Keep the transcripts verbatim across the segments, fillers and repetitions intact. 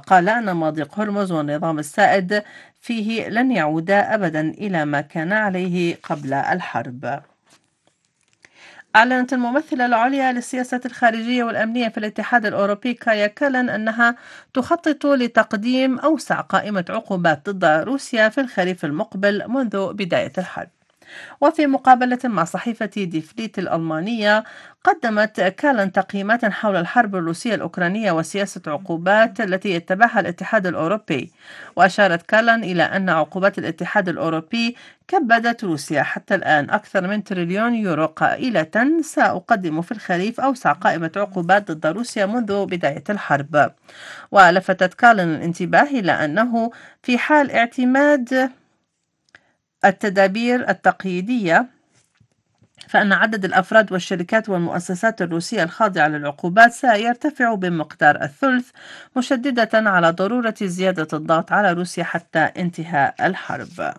قال أن مضيق هرمز والنظام السائد فيه لن يعودا أبدا إلى ما كان عليه قبل الحرب. أعلنت الممثلة العليا للسياسة الخارجية والأمنية في الاتحاد الأوروبي كايا كالن أنها تخطط لتقديم أوسع قائمة عقوبات ضد روسيا في الخريف المقبل منذ بداية الحرب. وفي مقابلة مع صحيفة دي فليت الألمانية، قدمت كالن تقييمات حول الحرب الروسية الأوكرانية وسياسة عقوبات التي يتبعها الاتحاد الأوروبي. وأشارت كالن إلى أن عقوبات الاتحاد الأوروبي كبدت روسيا حتى الآن أكثر من تريليون يورو، قائلة: سأقدم في الخريف أوسع قائمة عقوبات ضد روسيا منذ بداية الحرب. ولفتت كالن الانتباه إلى أنه في حال اعتماد التدابير التقييدية، فإن عدد الأفراد والشركات والمؤسسات الروسية الخاضعة للعقوبات سيرتفع بمقدار الثلث، مشددة على ضرورة زيادة الضغط على روسيا حتى انتهاء الحرب.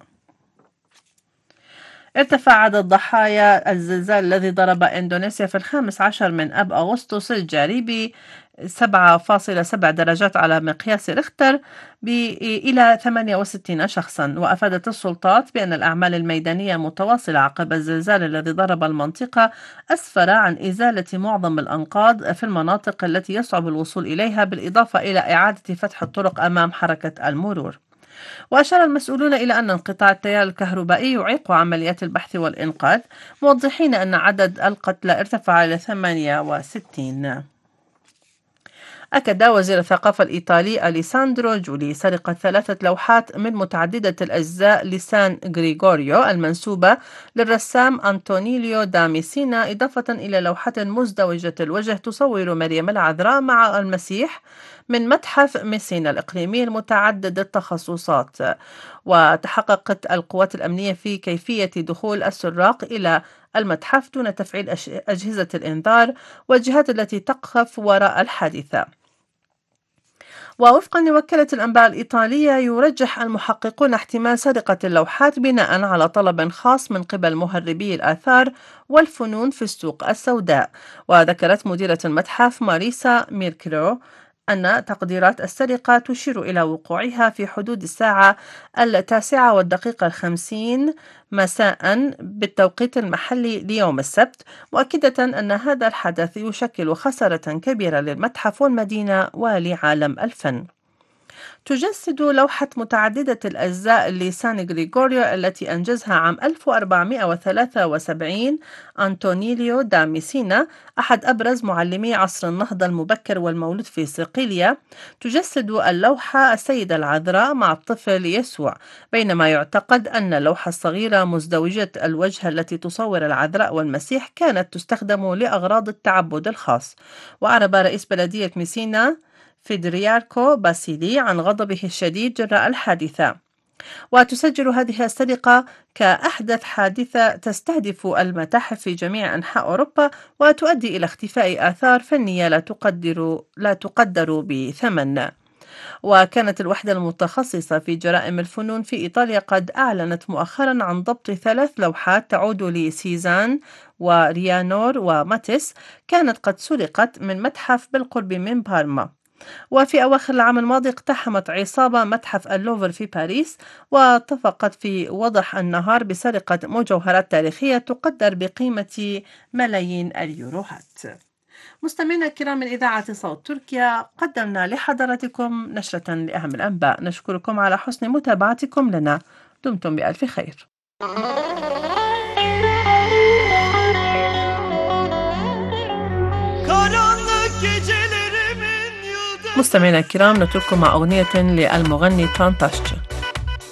ارتفع عدد ضحايا الزلزال الذي ضرب إندونيسيا في الخامس عشر من أب أغسطس الجاري ب سبعة فاصلة سبعة درجات على مقياس ريختر إلى ثمانية وستين شخصا. وأفادت السلطات بأن الأعمال الميدانية متواصلة عقب الزلزال الذي ضرب المنطقة، أسفر عن إزالة معظم الأنقاض في المناطق التي يصعب الوصول إليها، بالإضافة إلى إعادة فتح الطرق أمام حركة المرور. وأشار المسؤولون إلى أن انقطاع التيار الكهربائي يعيق عمليات البحث والإنقاذ، موضحين أن عدد القتلى ارتفع إلى ثمانية وستين. أكد وزير الثقافة الإيطالي أليساندرو جولي سرقة ثلاثة لوحات من متعددة الأجزاء لسان غريغوريو المنسوبة للرسام أنطونيليو دا ميسينا، إضافة إلى لوحة مزدوجة الوجه تصور مريم العذراء مع المسيح من متحف ميسينا الإقليمي المتعدد التخصصات. وتحققت القوات الأمنية في كيفية دخول السراق إلى المتحف دون تفعيل أجهزة الإنذار والجهات التي تقف وراء الحادثة. ووفقا لوكالة الأنباء الإيطالية، يرجح المحققون احتمال سرقة اللوحات بناء على طلب خاص من قبل مهربي الآثار والفنون في السوق السوداء. وذكرت مديرة المتحف ماريسا ميركلو أن تقديرات السرقة تشير إلى وقوعها في حدود الساعة التاسعة والدقيقة الخمسين مساء بالتوقيت المحلي ليوم السبت، مؤكدة أن هذا الحدث يشكل خسارة كبيرة للمتحف والمدينة ولعالم الفن. تجسد لوحة متعددة الأجزاء لسان غريغوريو التي أنجزها عام ألف وأربعمائة وثلاثة وسبعين أنطونيليو دا ميسينا، أحد أبرز معلمي عصر النهضة المبكر والمولود في صقلية. تجسد اللوحة السيدة العذراء مع الطفل يسوع، بينما يعتقد أن اللوحة الصغيرة مزدوجة الوجه التي تصور العذراء والمسيح كانت تستخدم لأغراض التعبد الخاص. وأعرب رئيس بلدية ميسينا فيدرياركو باسيلي عن غضبه الشديد جراء الحادثة. وتسجل هذه السرقة كأحدث حادثة تستهدف المتاحف في جميع أنحاء أوروبا، وتؤدي إلى اختفاء آثار فنية لا تقدر لا تقدر بثمن. وكانت الوحدة المتخصصة في جرائم الفنون في إيطاليا قد أعلنت مؤخرا عن ضبط ثلاث لوحات تعود لسيزان وريانور وماتيس، كانت قد سرقت من متحف بالقرب من بارما. وفي أواخر العام الماضي اقتحمت عصابة متحف اللوفر في باريس، واتفقت في وضح النهار بسرقة مجوهرات تاريخية تقدر بقيمة ملايين اليوروهات. مستمعينا الكرام من إذاعة صوت تركيا، قدمنا لحضراتكم نشرة لأهم الأنباء. نشكركم على حسن متابعتكم لنا. دمتم بألف خير. مستمعينا الكرام، نترككم مع أغنية للمغني تانتاشتش.